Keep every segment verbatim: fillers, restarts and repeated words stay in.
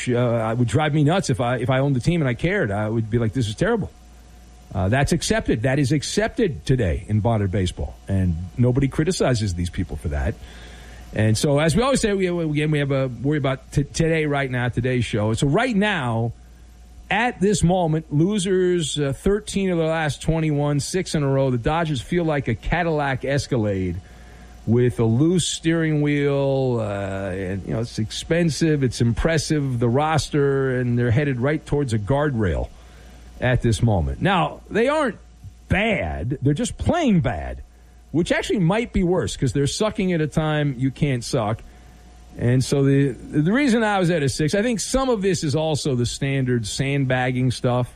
which uh, would drive me nuts if I if I owned the team and I cared. I would be like, this is terrible. Uh, that's accepted. That is accepted today in modern baseball, and nobody criticizes these people for that. And so, as we always say, we again we have a worry about t- today, right now, today's show. So right now, at this moment, losers uh, thirteen of the last twenty-one, six in a row. The Dodgers feel like a Cadillac Escalade with a loose steering wheel. Uh, and you know, it's expensive, it's impressive, the roster, and they're headed right towards a guardrail at this moment. Now, they aren't bad. They're just playing bad, which actually might be worse because they're sucking at a time you can't suck. And so the the reason I was at a six, I think some of this is also the standard sandbagging stuff.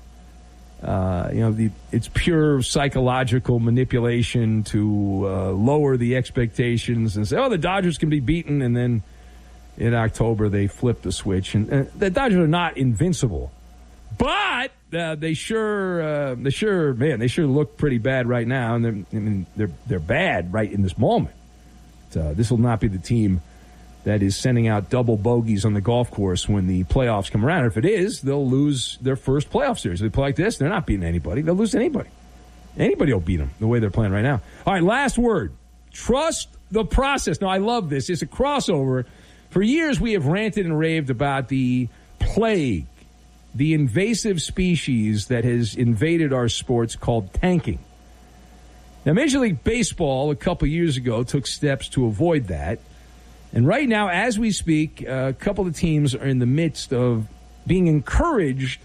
Uh, you know, the it's pure psychological manipulation to uh, lower the expectations and say, oh, the Dodgers can be beaten. And then in October, they flip the switch. And uh, the Dodgers are not invincible. But uh, they sure, uh, they sure, man, they sure look pretty bad right now. And they're, I mean, they're, they're bad right in this moment. Uh, this will not be the team that is sending out double bogeys on the golf course when the playoffs come around. If it is, they'll lose their first playoff series. If they play like this, they're not beating anybody. They'll lose to anybody. Anybody will beat them the way they're playing right now. All right, last word. Trust the process. Now, I love this. It's a crossover. For years, we have ranted and raved about the plague, the invasive species that has invaded our sports called tanking. Now, Major League Baseball a couple years ago took steps to avoid that. And right now, as we speak, a couple of teams are in the midst of being encouraged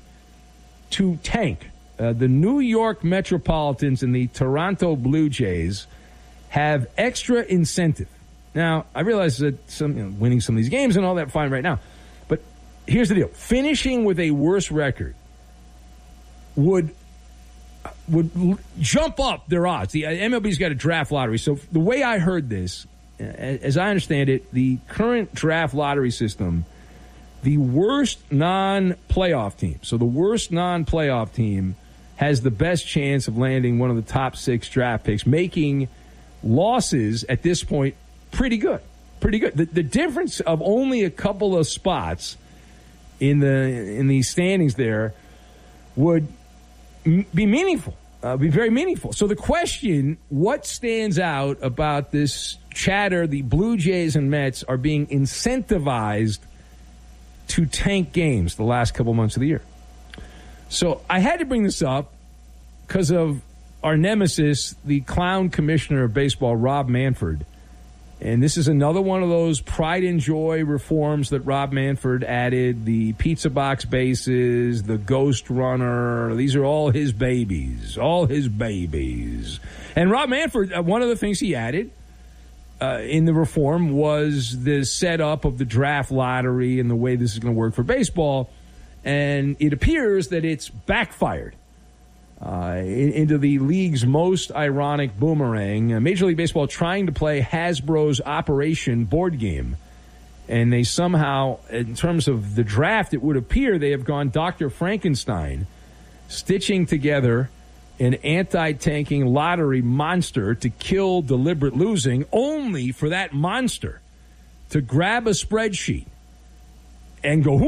to tank. Uh, the New York Metropolitans and the Toronto Blue Jays have extra incentive. Now, I realize that some you know, winning some of these games and all that, fine right now. But here's the deal. Finishing with a worse record would would jump up their odds. The M L B's got a draft lottery. So the way I heard this, as I understand it, the current draft lottery system, the worst non-playoff team, so the worst non-playoff team has the best chance of landing one of the top six draft picks, making losses at this point pretty good. Pretty good. The, the difference of only a couple of spots in the in the standings there would m- be meaningful, uh, be very meaningful. So the question, what stands out about this chatter? The Blue Jays and Mets are being incentivized to tank games the last couple months of the year. So I had to bring this up because of our nemesis, the clown commissioner of baseball, Rob Manfred. And this is another one of those pride and joy reforms that Rob Manfred added. The pizza box bases, the ghost runner. These are all his babies, all his babies. And Rob Manfred, uh, one of the things he added uh, in the reform was the setup of the draft lottery and the way this is going to work for baseball. And it appears that it's backfired uh, into the league's most ironic boomerang. Uh, Major League Baseball trying to play Hasbro's Operation board game. And they somehow, in terms of the draft, it would appear they have gone Doctor Frankenstein, stitching together an anti-tanking lottery monster to kill deliberate losing, only for that monster to grab a spreadsheet and go,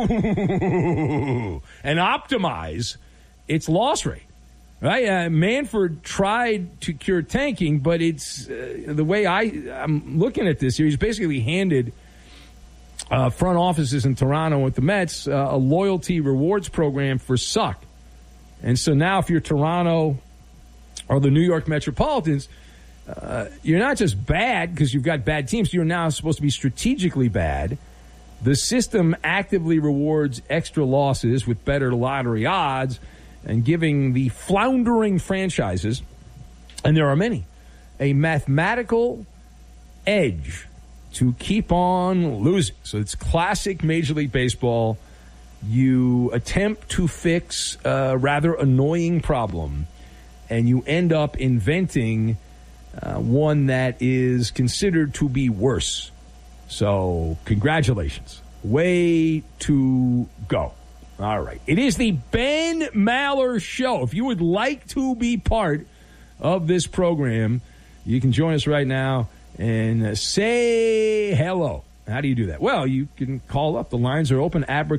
and optimize its loss rate, right? Uh, Manfred tried to cure tanking, but it's uh, the way I, I'm looking at this here, he's basically handed uh, front offices in Toronto with the Mets uh, a loyalty rewards program for suck. And so now if you're Toronto or the New York Metropolitans, uh, you're not just bad because you've got bad teams, you're now supposed to be strategically bad. The system actively rewards extra losses with better lottery odds and giving the floundering franchises, and there are many, a mathematical edge to keep on losing. So it's classic Major League Baseball. You attempt to fix a rather annoying problem, and you end up inventing uh, one that is considered to be worse. So, congratulations. Way to go. All right. It is the Ben Maller Show. If you would like to be part of this program, you can join us right now and say hello. How do you do that? Well, you can call up. The lines are open.